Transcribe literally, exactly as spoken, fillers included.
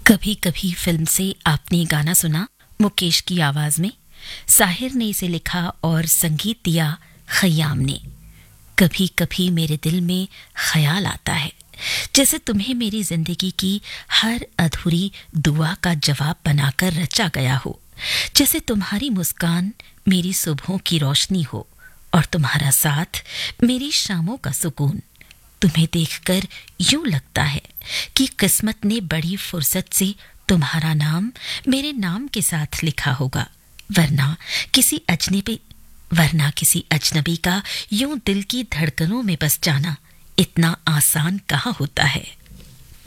कभी कभी फिल्म से आपने गाना सुना मुकेश की आवाज में। साहिर ने इसे लिखा और संगीत दिया खयाम ने। कभी कभी मेरे दिल में ख्याल आता है जैसे तुम्हें मेरी जिंदगी की हर अधूरी दुआ का जवाब बनाकर रचा गया हो, जैसे तुम्हारी मुस्कान मेरी सुबहों की रोशनी हो और तुम्हारा साथ मेरी शामों का सुकून। तुम्हें देखकर यूं लगता है कि किस्मत ने बड़ी फुर्सत से तुम्हारा नाम मेरे नाम के साथ लिखा होगा, वरना किसी अजनबी वरना किसी अजनबी का यूं दिल की धड़कनों में बस जाना इतना आसान कहाँ होता है।